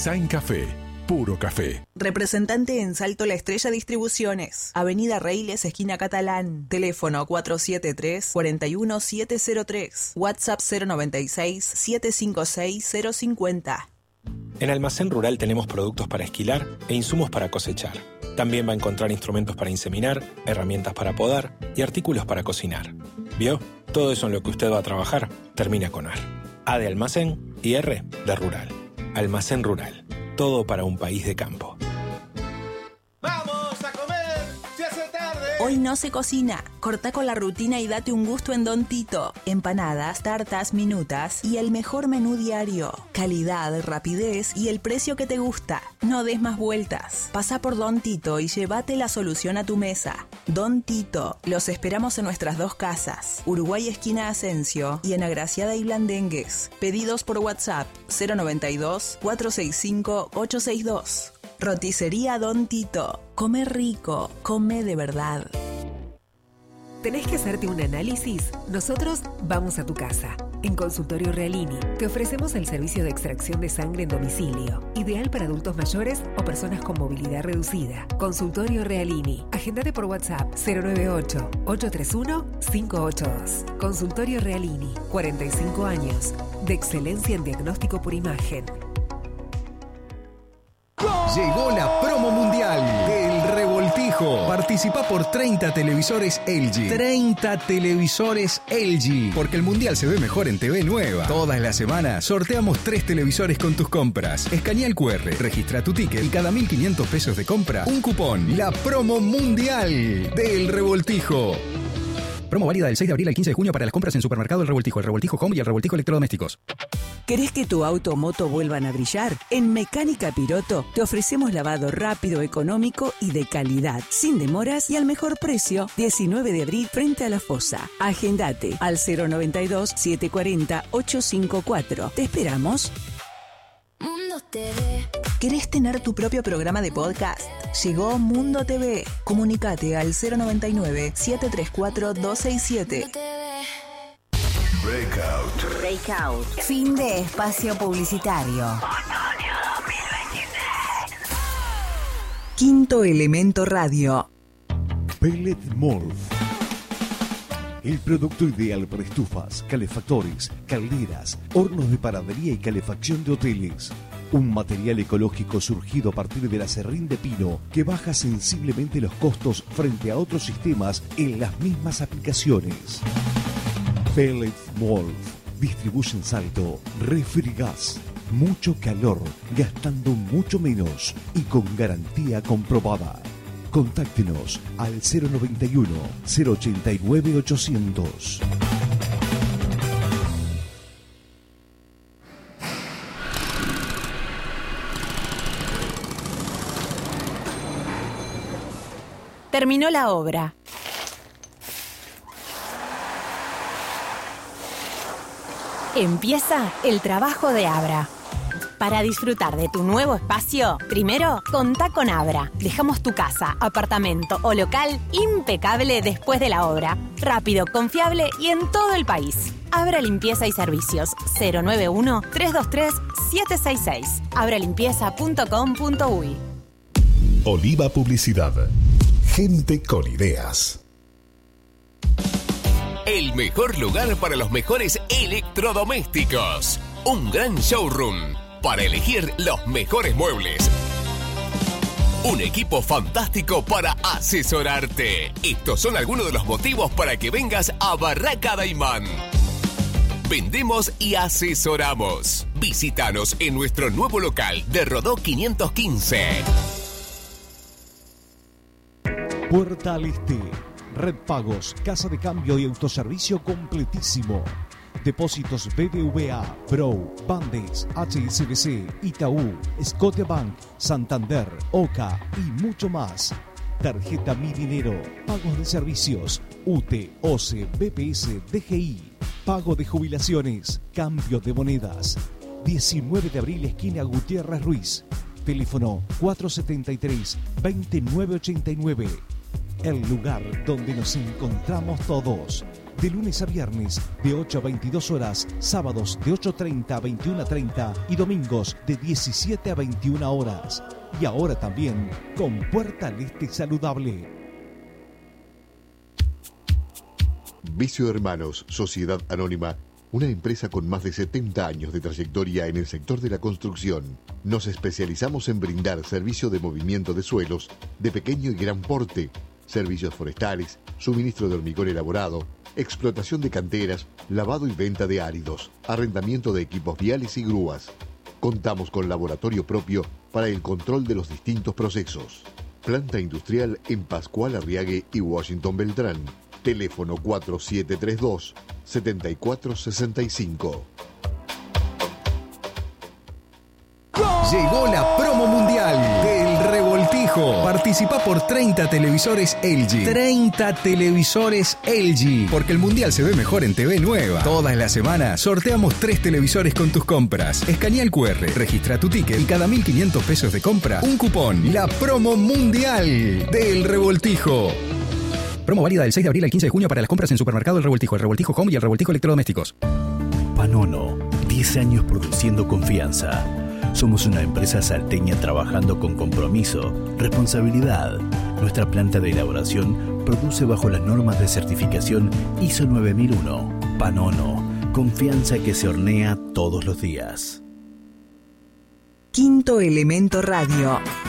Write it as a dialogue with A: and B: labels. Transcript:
A: Design Café. Puro café.
B: Representante en Salto La Estrella Distribuciones. Avenida Reiles, esquina Catalán. Teléfono 473-41703. WhatsApp 096-756-050.
C: En Almacén Rural tenemos productos para esquilar e insumos para cosechar. También va a encontrar instrumentos para inseminar, herramientas para podar y artículos para cocinar. ¿Vio? Todo eso en lo que usted va a trabajar termina con AR. A de Almacén y R de Rural. Almacén Rural. Todo para un país de campo.
D: ¡Vamos a comer! ¡Se hace tarde!
B: Hoy no se cocina. Corta con la rutina y date un gusto en Don Tito. Empanadas, tartas, minutas y el mejor menú diario. Calidad, rapidez y el precio que te gusta. No des más vueltas. Pasa por Don Tito y llévate la solución a tu mesa. Don Tito. Los esperamos en nuestras dos casas. Uruguay esquina Asensio y en Agraciada y Blandengues. Pedidos por WhatsApp 092-465-862. Roticería Don Tito. Come rico, come de verdad.
E: ¿Tenés que hacerte un análisis? Nosotros vamos a tu casa. En Consultorio Realini te ofrecemos el servicio de extracción de sangre en domicilio, ideal para adultos mayores o personas con movilidad reducida. Consultorio Realini. Agéndate por WhatsApp 098-831-582. Consultorio Realini. 45 años de excelencia en diagnóstico por imagen.
F: Llegó la promo mundial del Revoltijo. Participa por 30 televisores LG. 30 televisores LG. Porque el mundial se ve mejor en TV Nueva. Todas las semanas sorteamos 3 televisores con tus compras. Escanea el QR, registra tu ticket y cada 1.500 pesos de compra, un cupón. La promo mundial del Revoltijo. Promo válida del 6 de abril al 15 de junio para las compras en Supermercado El Revoltijo Home y El Revoltijo Electrodomésticos.
G: ¿Querés que tu auto o moto vuelvan a brillar? En Mecánica Piroto te ofrecemos lavado rápido, económico y de calidad, sin demoras y al mejor precio. 19 de abril frente a la Fosa. Agendate al 092-740-854. Te esperamos.
H: Mundo TV.
B: ¿Querés tener tu propio programa de podcast? Llegó Mundo TV. Comunicate al 099-734-267.
I: Breakout. Fin de espacio publicitario.
B: Otoño 2026. Quinto Elemento Radio.
J: Pellet Molf. El producto ideal para estufas, calefactores, calderas, hornos de panadería y calefacción de hoteles. Un material ecológico surgido a partir del aserrín de pino que baja sensiblemente los costos frente a otros sistemas en las mismas aplicaciones. Pellet Molf. Distribuye en Salto, Refrigas. Mucho calor, gastando mucho menos y con garantía comprobada. Contáctenos al 091-089-800.
K: Terminó la obra. Empieza el trabajo de Abra. Para disfrutar de tu nuevo espacio, primero, contá con Abra. Dejamos tu casa, apartamento o local impecable después de la obra. Rápido, confiable y en todo el país. Abra Limpieza y Servicios 091-323-766. abralimpieza.com.uy.
A: Oliva Publicidad. Gente con ideas.
L: El mejor lugar para los mejores electrodomésticos. Un gran showroom para elegir los mejores muebles. Un equipo fantástico para asesorarte. Estos son algunos de los motivos para que vengas a Barraca Daimán. Vendemos y asesoramos. Visítanos en nuestro nuevo local de Rodó 515.
J: Puerta al Este. Red Pagos, casa de cambio y autoservicio completísimo. Depósitos BBVA, Pro, Bandes, HSBC, Itaú, Scotiabank, Santander, Oca y mucho más. Tarjeta Mi Dinero, pagos de servicios, UTE, OCE, BPS, DGI, pago de jubilaciones, cambio de monedas. 19 de abril, esquina Gutiérrez Ruiz. Teléfono 473-2989. El lugar donde nos encontramos todos. de lunes a viernes de 8 a 22 horas, sábados de 8:30 a 21:30 y domingos de 17 a 21 horas. Y ahora también con Puerta al Este Saludable.
M: Vicio Hermanos, Sociedad Anónima, una empresa con más de 70 años de trayectoria en el sector de la construcción. Nos especializamos en brindar servicio de movimiento de suelos de pequeño y gran porte, servicios forestales, suministro de hormigón elaborado, explotación de canteras, lavado y venta de áridos, arrendamiento de equipos viales y grúas. Contamos con laboratorio propio para el control de los distintos procesos. Planta industrial en Pascual Arriague y Washington Beltrán. Teléfono 4732-7465.
F: Llegó la promo mundial del Revoltijo. Participa por 30 televisores LG. 30 televisores LG. Porque el mundial se ve mejor en TV Nueva. Todas las semanas sorteamos 3 televisores con tus compras. Escanea el QR, registra tu ticket y cada 1.500 pesos de compra, un cupón. La promo mundial del Revoltijo. Promo válida del 6 de abril al 15 de junio para las compras en Supermercado El Revoltijo, El Revoltijo Home y El Revoltijo Electrodomésticos.
N: Panono, 10 años produciendo confianza. Somos una empresa salteña trabajando con compromiso, responsabilidad. Nuestra planta de elaboración produce bajo las normas de certificación ISO 9001. Panono, confianza que se hornea todos los días.
B: Quinto Elemento Radio.